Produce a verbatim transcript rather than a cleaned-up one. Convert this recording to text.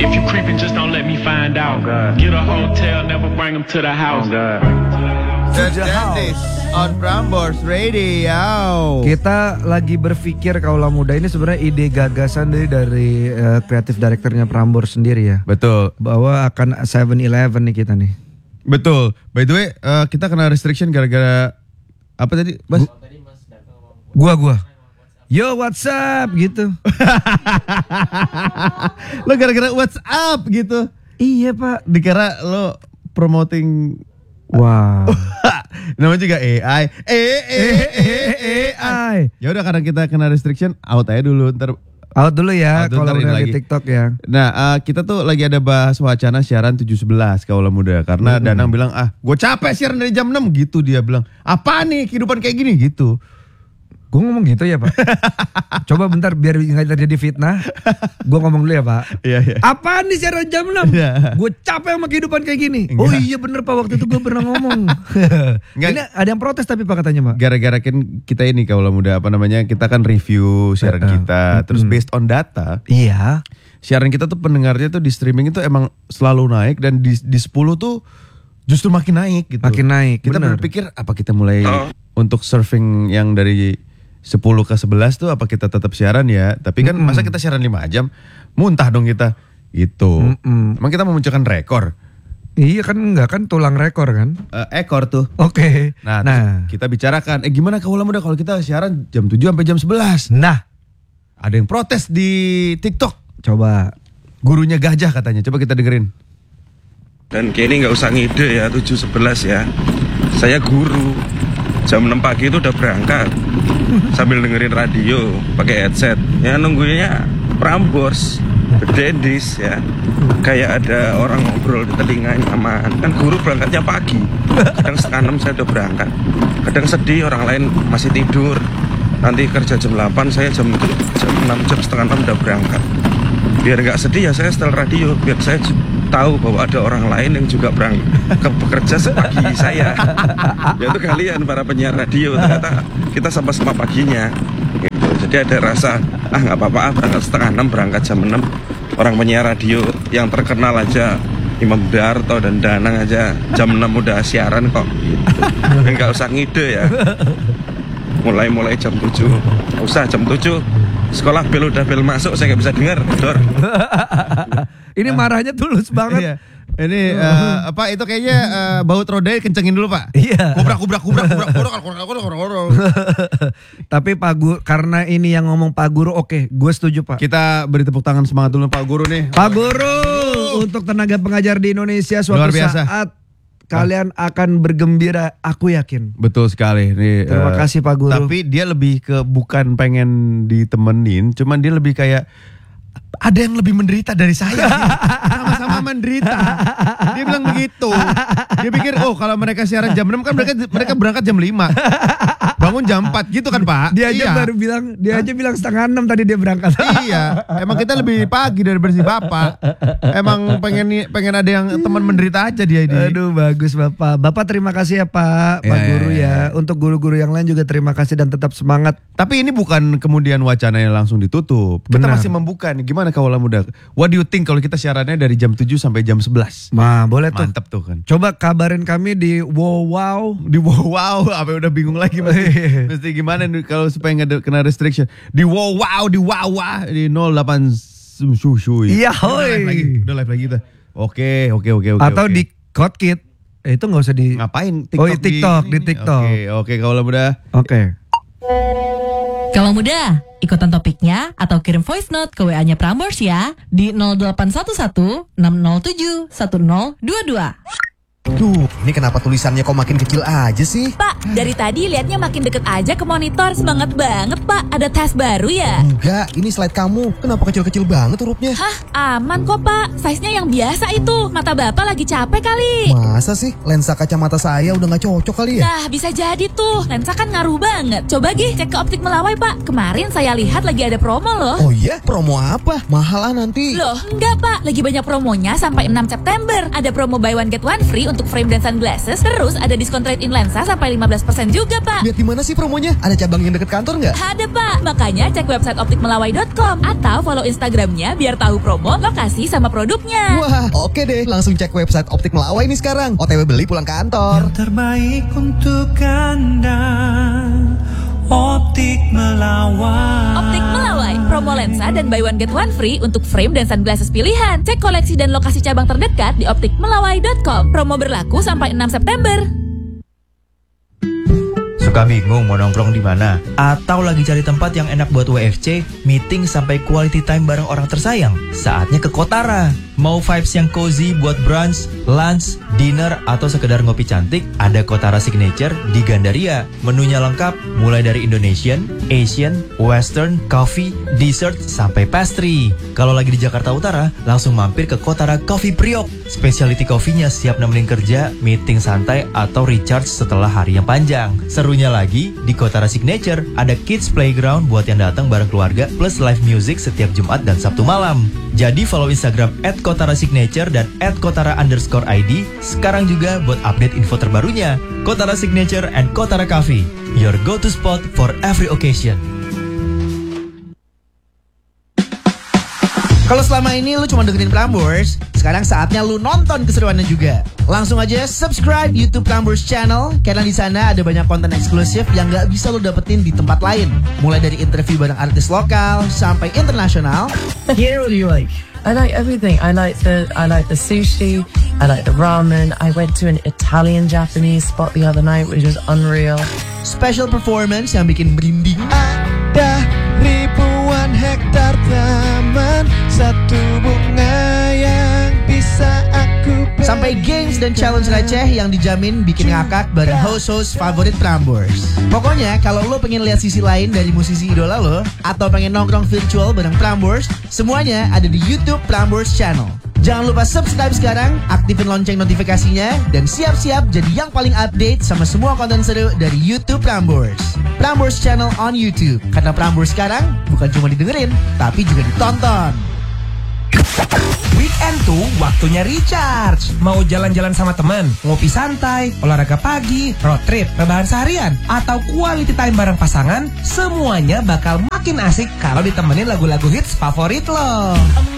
If you creeping, just don't let me find out. Get a hotel, never bring them to the house. This on Prambors Radio. Kita lagi berpikir kaulah muda ini sebenarnya ide gagasan dari dari uh, kreatif direkturnya Prambors sendiri ya. Betul. Bahwa akan seven eleven nih kita nih. Betul. By the way, uh, kita kena restriction gara-gara apa tadi, Bas? Gua gua. Yo, what's up gitu. Lo gara-gara what's up gitu. Iya, Pak. Dikira lo promoting. Wow. Namanya juga A I. Eh eh eh A I. Ya udah, karena kita kena restriction, out aja dulu. Ntar out dulu ya out dulu, kalau udah lagi di TikTok ya. Nah, uh, kita tuh lagi ada bahas wacana siaran tujuh sebelas kaulah muda. Karena mm-hmm. Danang bilang, ah gue capek siaran dari jam enam gitu. Dia bilang, apa nih kehidupan kayak gini gitu. Gue ngomong gitu ya, Pak. Coba bentar biar gak terjadi fitnah. Gue ngomong dulu ya, Pak. Iya, iya. Apaan nih siaran jam enam? Iya. Gue capek sama kehidupan kayak gini. Enggak. Oh iya bener, Pak, waktu itu gue pernah ngomong. Ini ada yang protes tapi Pak katanya, Pak. Gara-gara kan kita ini kaulah muda, apa namanya, kita kan review siaran uh, kita. Uh, Terus uh, based on data. Iya. Siaran kita tuh pendengarnya tuh di streaming itu emang selalu naik. Dan di, di sepuluh tuh justru makin naik gitu. Makin naik, kita bener. berpikir apa kita mulai oh. untuk surfing yang dari sepuluh ke sebelas tuh apa kita tetap siaran ya. Tapi kan mm-mm. masa kita siaran lima jam, muntah dong kita gitu. Mm-mm. Emang kita memunculkan rekor. Iya kan, enggak kan tulang rekor kan, uh, ekor tuh. Oke. Okay. Nah, nah. kita bicarakan, eh gimana kaulah muda kalau kita siaran jam tujuh sampai jam sebelas. Nah, ada yang protes di TikTok. Coba. Gurunya gajah katanya, coba kita dengerin. Dan kayaknya gak usah ngide ya, tujuh sebelas ya. Saya guru, jam enam pagi itu udah berangkat sambil dengerin radio pakai headset ya, nunggunya Prambors berdedis ya, kayak ada orang ngobrol di telinga, nyaman. Kan guru berangkatnya pagi, kadang setengah enam saya udah berangkat, kadang sedih orang lain masih tidur, nanti kerja jam delapan, saya jam, jam enam, jam setengah enam udah berangkat. Biar gak sedih ya saya setel radio, biar saya tahu bahwa ada orang lain yang juga berangkat ke bekerja sepagi saya. Yaitu kalian para penyiar radio, ternyata kita sama-sama paginya gitu. Jadi ada rasa ah nggak apa-apa, berangkat setengah enam, berangkat jam enam. Orang penyiar radio yang terkenal aja Imam Darto dan Danang aja jam enam udah siaran kok gitu. Nggak usah ngide ya. Mulai-mulai jam tujuh, nggak usah jam tujuh. Sekolah bel udah bel masuk, saya nggak bisa dengar. Dor. Ini marahnya tulus banget. Iya. Ini uh, apa itu kayaknya uh, baut rodanya kencengin dulu, Pak. Iya. Kubrak kubrak kubrak kubrak kubrak kubrak kubrak. Tapi Pak Guru, karena ini yang ngomong Pak Guru, oke, okay, gue setuju, Pak. Kita beri tepuk tangan semangat dulu Pak Guru nih. Pak Guru, untuk tenaga pengajar di Indonesia suatu saat kalian akan bergembira, aku yakin. Betul sekali. Nih, terima uh, kasih Pak Guru. Tapi dia lebih ke bukan pengen ditemenin, cuman dia lebih kayak ada yang lebih menderita dari saya. Sama-sama menderita. Dia bilang begitu. Dia pikir, oh kalau mereka siaran jam enam kan mereka mereka berangkat jam lima. Bangun jam empat gitu kan, Pak? Dia aja iya. baru bilang, dia Hah? aja bilang setengah enam tadi dia berangkat. Iya, emang kita lebih pagi dari bersih Bapak. Emang pengen pengen ada yang teman menderita aja dia ini. Aduh, bagus Bapak. Bapak terima kasih ya Pak, Pak ya, Guru ya. Untuk guru-guru yang lain juga terima kasih dan tetap semangat. Tapi ini bukan kemudian wacananya langsung ditutup. Kita Benar. masih membuka nih. Gimana kaulah muda? What do you think kalau kita siarannya dari jam tujuh sampai jam sebelas? Nah, boleh tuh. Mantap tuh kan. Coba kabarin kami di wow wow, di wow wow. Apa udah bingung lagi mesti, mesti gimana nih kalau supaya nggak kena restriction. Di wow wow, di wow wow, di nol delapan susu. Iya, hoi. Udah live lagi kita. Oke, oke, oke, oke. Atau oke. di Kotkit. Eh, itu nggak usah di ngapain? TikTok oh, di TikTok, di, di TikTok. Oke, oke kaulah muda. Oke. Kalau muda, ikutan topiknya atau kirim voice note ke W A-nya Prambors ya di nol delapan satu satu enam nol tujuh satu nol dua dua. Duh, ini kenapa tulisannya kok makin kecil aja sih? Pak, dari tadi liatnya makin deket aja ke monitor. Semangat banget, Pak. Ada tes baru ya? Enggak, ini slide kamu. Kenapa kecil-kecil banget hurufnya? Hah, aman kok, Pak. Size-nya yang biasa itu. Mata Bapak lagi capek kali. Masa sih? Lensa kacamata saya udah gak cocok kali ya? Nah, bisa jadi tuh. Lensa kan ngaruh banget. Coba gih, cek ke Optik Melawai, Pak. Kemarin saya lihat lagi ada promo loh. Oh iya? Promo apa? Mahal lah nanti. Loh, enggak, Pak. Lagi banyak promonya sampai enam September. Ada promo buy one get one free untuk frame dan sunglasses. Terus ada diskon trade-in lensa sampai lima belas persen juga, Pak. Lihat di mana sih promonya? Ada cabang yang dekat kantor nggak? Ada, Pak. Makanya cek website optik melawai dot com atau follow Instagramnya biar tahu promo, lokasi, sama produknya. Wah, oke deh. Langsung cek website Optik Melawai nih sekarang. O T W beli pulang kantor. Yang terbaik untuk Anda, Optik Melawai. Optik Melawai, promo lensa dan buy one get one free untuk frame dan sunglasses pilihan. Cek koleksi dan lokasi cabang terdekat di optik melawai dot com. Promo berlaku sampai enam September. Suka bingung mau nongkrong di mana? Atau lagi cari tempat yang enak buat W F C, meeting sampai quality time bareng orang tersayang? Saatnya ke Kotara. Mau vibes yang cozy buat brunch, lunch, dinner, atau sekedar ngopi cantik? Ada Kotara Signature di Gandaria. Menunya lengkap, mulai dari Indonesian, Asian, Western, coffee, dessert, sampai pastry. Kalau lagi di Jakarta Utara, langsung mampir ke Kotara Coffee Priok. Specialty coffee-nya siap nemenin kerja, meeting santai, atau recharge setelah hari yang panjang. Serunya lagi, di Kotara Signature ada kids playground buat yang datang bareng keluarga, plus live music setiap Jumat dan Sabtu malam. Jadi follow Instagram at Kotara Signature dan at Kotara underscore I D sekarang juga buat update info terbarunya. Kotara Signature and Kotara Coffee, your go-to spot for every occasion. Kalau selama ini lu cuma dengerin Prambors, sekarang saatnya lu nonton keseruannya juga. Langsung aja subscribe YouTube Prambors Channel, karena di sana ada banyak konten eksklusif yang gak bisa lu dapetin di tempat lain. Mulai dari interview bareng artis lokal sampai internasional. Here, what do you like? I like everything. I like the I like the sushi. I like the ramen. I went to an Italian Japanese spot the other night, which was unreal. Special performance yang bikin merinding. Ada ribuan hektar taman, satu bunga yang bisa aku beli. Sampai games dan challenge receh yang dijamin bikin ngakak bareng host-host favorit Prambors. Pokoknya kalau lo pengen lihat sisi lain dari musisi idola lo, atau pengen nongkrong virtual bareng Prambors, semuanya ada di YouTube Prambors Channel. Jangan lupa subscribe sekarang, aktifin lonceng notifikasinya, dan siap-siap jadi yang paling update sama semua konten seru dari YouTube Prambors. Prambors Channel on YouTube, karena Prambors sekarang bukan cuma didengerin, tapi juga ditonton. Weekend tuh waktunya recharge. Mau jalan-jalan sama teman, ngopi santai, olahraga pagi, road trip, rebahan seharian, atau quality time bareng pasangan, semuanya bakal makin asik kalau ditemenin lagu-lagu hits favorit lo.